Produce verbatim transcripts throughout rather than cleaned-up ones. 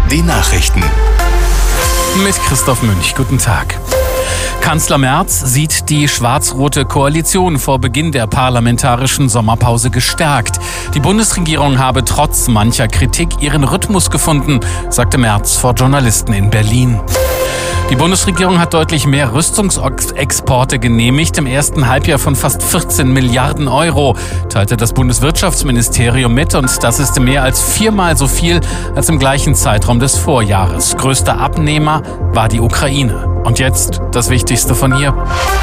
Die Nachrichten. Mit Christoph Münch. Guten Tag. Kanzler Merz sieht die schwarz-rote Koalition vor Beginn der parlamentarischen Sommerpause gestärkt. Die Bundesregierung habe trotz mancher Kritik ihren Rhythmus gefunden, sagte Merz vor Journalisten in Berlin. Die Bundesregierung hat deutlich mehr Rüstungsexporte genehmigt, im ersten Halbjahr von fast vierzehn Milliarden Euro, teilte das Bundeswirtschaftsministerium mit, und das ist mehr als viermal so viel als im gleichen Zeitraum des Vorjahres. Größter Abnehmer war die Ukraine. Und jetzt das Wichtigste von hier.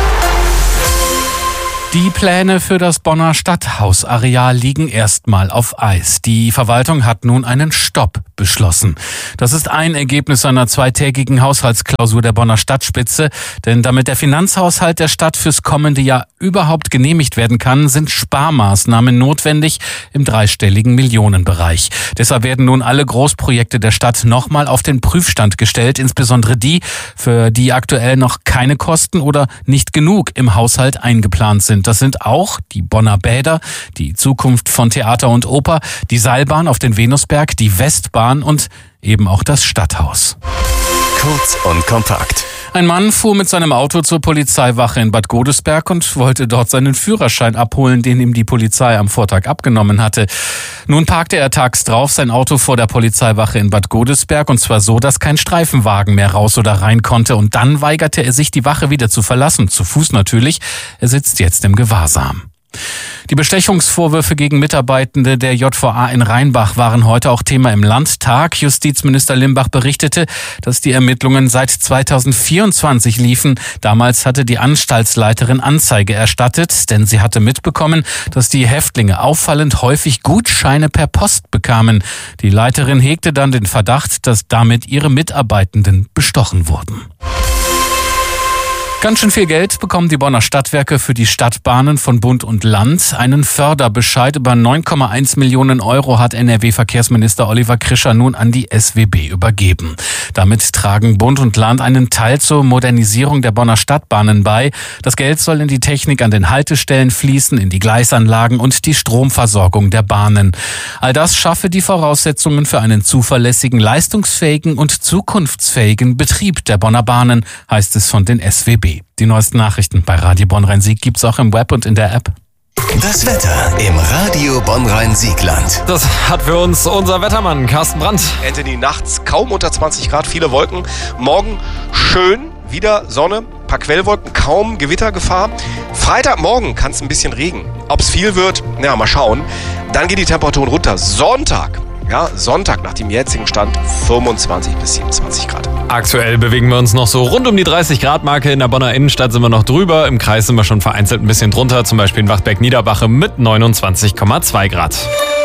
Die Pläne für das Bonner Stadthausareal liegen erstmal auf Eis. Die Verwaltung hat nun einen Stopp beschlossen. Das ist ein Ergebnis einer zweitägigen Haushaltsklausur der Bonner Stadtspitze. Denn damit der Finanzhaushalt der Stadt fürs kommende Jahr überhaupt genehmigt werden kann, sind Sparmaßnahmen notwendig im dreistelligen Millionenbereich. Deshalb werden nun alle Großprojekte der Stadt nochmal auf den Prüfstand gestellt, insbesondere die, für die aktuell noch keine Kosten oder nicht genug im Haushalt eingeplant sind. Das sind auch die Bonner Bäder, die Zukunft von Theater und Oper, die Seilbahn auf den Venusberg, die Westbahn und eben auch das Stadthaus. Kurz und kompakt. Ein Mann fuhr mit seinem Auto zur Polizeiwache in Bad Godesberg und wollte dort seinen Führerschein abholen, den ihm die Polizei am Vortag abgenommen hatte. Nun parkte er tags drauf sein Auto vor der Polizeiwache in Bad Godesberg, und zwar so, dass kein Streifenwagen mehr raus oder rein konnte. Und dann weigerte er sich, die Wache wieder zu verlassen, zu Fuß natürlich. Er sitzt jetzt im Gewahrsam. Die Bestechungsvorwürfe gegen Mitarbeitende der J V A in Rheinbach waren heute auch Thema im Landtag. Justizminister Limbach berichtete, dass die Ermittlungen seit zweitausendvierundzwanzig liefen. Damals hatte die Anstaltsleiterin Anzeige erstattet, denn sie hatte mitbekommen, dass die Häftlinge auffallend häufig Gutscheine per Post bekamen. Die Leiterin hegte dann den Verdacht, dass damit ihre Mitarbeitenden bestochen wurden. Ganz schön viel Geld bekommen die Bonner Stadtwerke für die Stadtbahnen von Bund und Land. Einen Förderbescheid über neun Komma eins Millionen Euro hat N R W-Verkehrsminister Oliver Krischer nun an die S W B übergeben. Damit tragen Bund und Land einen Teil zur Modernisierung der Bonner Stadtbahnen bei. Das Geld soll in die Technik an den Haltestellen fließen, in die Gleisanlagen und die Stromversorgung der Bahnen. All das schaffe die Voraussetzungen für einen zuverlässigen, leistungsfähigen und zukunftsfähigen Betrieb der Bonner Bahnen, heißt es von den S W B. Die neuesten Nachrichten bei Radio Bonn-Rhein-Sieg gibt's auch im Web und in der App. Das Wetter im Radio Bonn-Rhein-Siegland. Das hat für uns unser Wettermann Carsten Brandt. Anthony, nachts kaum unter zwanzig Grad, viele Wolken. Morgen schön, wieder Sonne, ein paar Quellwolken, kaum Gewittergefahr. Freitagmorgen kann es ein bisschen Regen. Ob es viel wird, ja, mal schauen. Dann geht die Temperaturen runter. Sonntag. Ja, Sonntag nach dem jetzigen Stand fünfundzwanzig bis siebenundzwanzig Grad. Aktuell bewegen wir uns noch so rund um die dreißig Grad Marke. In der Bonner Innenstadt sind wir noch drüber. Im Kreis sind wir schon vereinzelt ein bisschen drunter. Zum Beispiel in Wachtberg-Niederbache mit neunundzwanzig Komma zwei Grad.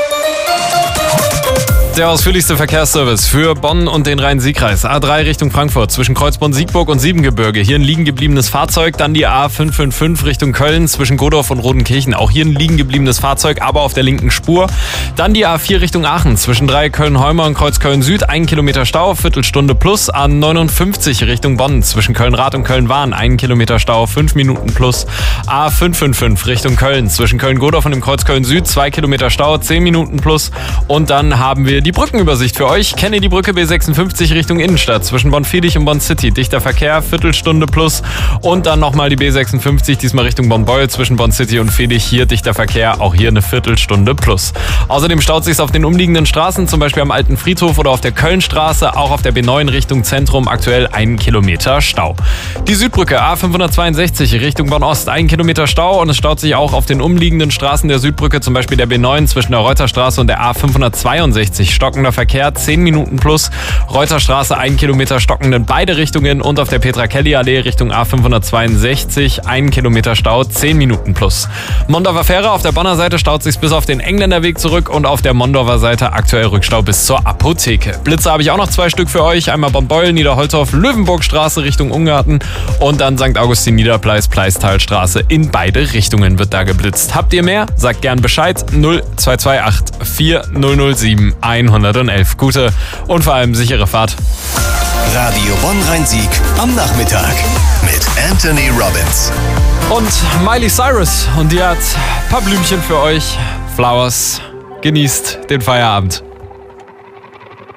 Der ausführlichste Verkehrsservice für Bonn und den Rhein-Sieg-Kreis. A drei Richtung Frankfurt zwischen Kreuzborn-Siegburg und Siebengebirge. Hier ein liegen gebliebenes Fahrzeug. Dann die A fünf fünf fünf Richtung Köln zwischen Godorf und Rodenkirchen. Auch hier ein liegen gebliebenes Fahrzeug, aber auf der linken Spur. Dann die A vier Richtung Aachen zwischen drei Köln-Heumer und Kreuz-Köln-Süd. Ein Kilometer Stau, Viertelstunde plus. A neunundfünfzig Richtung Bonn zwischen Köln-Rath und Köln-Wahn. Ein Kilometer Stau, fünf Minuten plus. A fünf fünf fünf Richtung Köln zwischen Köln-Godorf und dem Kreuz Köln-Süd. Zwei Kilometer Stau, zehn Minuten plus. Und dann haben wir die Brückenübersicht für euch. Kenne die Brücke B sechsundfünfzig Richtung Innenstadt zwischen Bonn-Fiedich und Bonn-City. Dichter Verkehr, Viertelstunde plus. Und dann nochmal die B sechsundfünfzig, diesmal Richtung Bonn-Beuel zwischen Bonn-City und Fiedich. Hier dichter Verkehr, auch hier eine Viertelstunde plus. Außerdem staut sich's auf den umliegenden Straßen, zum Beispiel am Alten Friedhof oder auf der Kölnstraße, auch auf der B neun Richtung Zentrum aktuell einen Kilometer Stau. Die Südbrücke A fünfhundertzweiundsechzig Richtung Bonn-Ost, ein Kilometer Stau, und es staut sich auch auf den umliegenden Straßen der Südbrücke, zum Beispiel der B neun zwischen der Reuterstraße und der A fünfhundertzweiundsechzig. Stockender Verkehr, zehn Minuten plus. Reuterstraße, ein Kilometer stockend in beide Richtungen, und auf der Petra-Kelly-Allee Richtung A fünfhundertzweiundsechzig, ein Kilometer Stau, zehn Minuten plus. Mondorfer Fähre, auf der Bonner Seite staut sich bis auf den Engländerweg zurück, und auf der Mondorfer Seite aktuell Rückstau bis zur Apotheke. Blitze habe ich auch noch zwei Stück für euch. Einmal Bonn-Beuel, Niederholzhof, Löwenburgstraße Richtung Ungarten und dann Sankt Augustin Niederpleis, Pleistalstraße. In beide Richtungen wird da geblitzt. Habt ihr mehr? Sagt gern Bescheid. null zwei zwei acht vier null null sieben eins eins eins. Gute und vor allem sichere Fahrt. Radio Bonn-Rhein-Sieg am Nachmittag mit Anthony Robbins. Und Miley Cyrus. Und die hat ein paar Blümchen für euch. Flowers. Genießt den Feierabend.